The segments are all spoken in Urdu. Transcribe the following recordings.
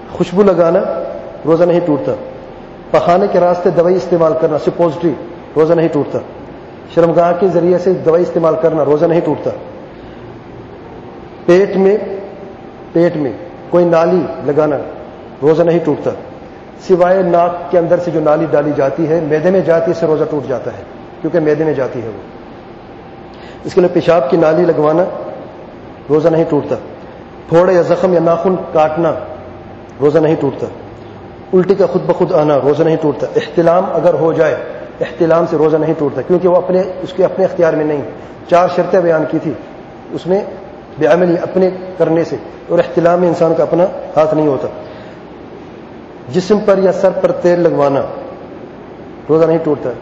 خوشبو لگانا روزہ نہیں ٹوٹتا. پخانے کے راستے دوائی استعمال کرنا سپوزٹری روزہ نہیں ٹوٹتا. شرمگاہ کے ذریعے سے دوائی استعمال کرنا روزہ نہیں ٹوٹتا. پیٹ میں کوئی نالی لگانا روزہ نہیں ٹوٹتا، سوائے ناک کے اندر سے جو نالی ڈالی جاتی ہے میدے میں جاتی ہے، اس سے روزہ ٹوٹ جاتا ہے کیونکہ میدے میں جاتی ہے وہ. اس کے لیے پیشاب کی نالی لگوانا روزہ نہیں ٹوٹتا. پھوڑے یا زخم یا ناخن کاٹنا روزہ نہیں ٹوٹتا. الٹی کا خود بخود آنا روزہ نہیں ٹوٹتا. احتلام اگر ہو جائے، احتلام سے روزہ نہیں ٹوٹتا کیونکہ وہ اس کے اپنے اختیار میں نہیں. 4 شرطیں بیان کی تھی اس میں بعملی اپنے کرنے سے، اور احتلام میں انسان کا اپنا ہاتھ نہیں ہوتا. جسم پر یا سر پر تیل لگوانا روزہ نہیں ٹوٹتا.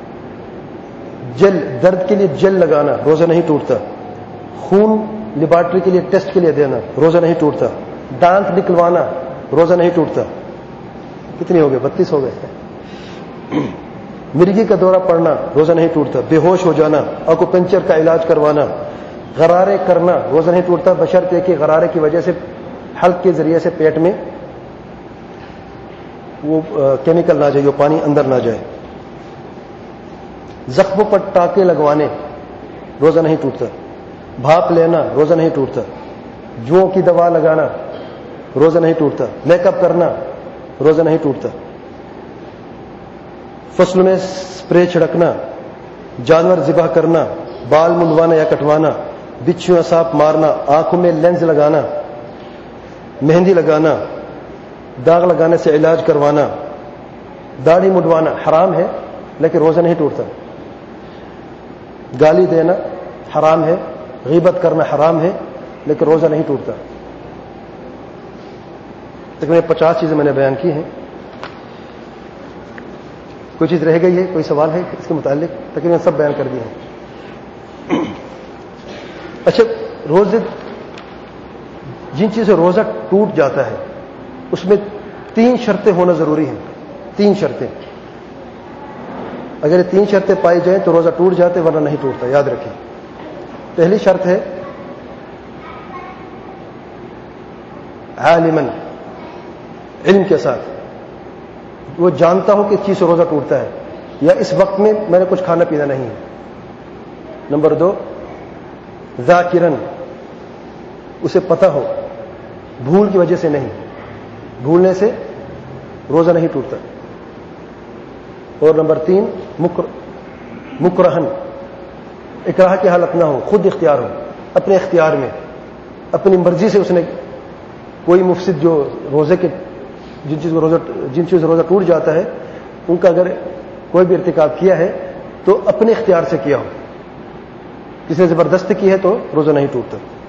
درد کے لیے جل لگانا روزہ نہیں ٹوٹتا. خون لیبارٹری کے لیے ٹیسٹ کے لیے دینا روزہ نہیں ٹوٹتا. دانت نکلوانا روزہ نہیں ٹوٹتا. کتنی ہو گئے؟ 32 ہو گئے. مرگی کا دورہ پڑنا روزہ نہیں ٹوٹتا. بے ہوش ہو جانا، اکوپنچر کا علاج کروانا، غرارے کرنا روزہ نہیں ٹوٹتا بشرطے کہ غرارے کی وجہ سے حلق کے ذریعے سے پیٹ میں وہ کیمیکل نہ جائے، وہ پانی اندر نہ جائے. زخموں پر ٹانکے لگوانے روزہ نہیں ٹوٹتا. بھاپ لینا روزہ نہیں ٹوٹتا. جوؤں کی دوا لگانا روزہ نہیں ٹوٹتا. میک اپ کرنا روزہ نہیں ٹوٹتا. فصل میں سپرے چھڑکنا، جانور ذبح کرنا، بال منڈوانا یا کٹوانا، بچھو یا سانپ مارنا، آنکھوں میں لینز لگانا، مہندی لگانا، داغ لگانے سے علاج کروانا، داڑھی منڈوانا حرام ہے لیکن روزہ نہیں ٹوٹتا. گالی دینا حرام ہے، غیبت کرنا حرام ہے لیکن روزہ نہیں ٹوٹتا. تقریباً 50 چیزیں میں نے بیان کی ہیں. کوئی چیز رہ گئی ہے؟ کوئی سوال ہے اس کے متعلق؟ تقریباً سب بیان کر دیے ہیں. اچھا، روزے جن چیزوں سے روزہ ٹوٹ جاتا ہے اس میں 3 شرطیں ہونا ضروری ہیں. 3 شرطیں، اگر یہ 3 شرطیں پائی جائیں تو روزہ ٹوٹ جاتے، ورنہ نہیں ٹوٹتا. یاد رکھیں. پہلی شرط ہے عالماً، علم کے ساتھ، وہ جانتا ہو کہ اس چیز سے روزہ ٹوٹتا ہے، یا اس وقت میں نے کچھ کھانا پینا نہیں ہے. نمبر 2 ذاکرن، اسے پتہ ہو، بھول کی وجہ سے نہیں، بھولنے سے روزہ نہیں ٹوٹتا. اور نمبر 3 مکرہن، اکراہ کی حالت نہ ہو، خود اختیار ہو، اپنے اختیار میں اپنی مرضی سے اس نے کوئی مفسد جو روزے کے جن چیز سے روزہ ٹوٹ جاتا ہے ان کا اگر کوئی بھی ارتکاب کیا ہے تو اپنے اختیار سے کیا ہو. کسی نے زبردستی کی ہے تو روزہ نہیں ٹوٹتا.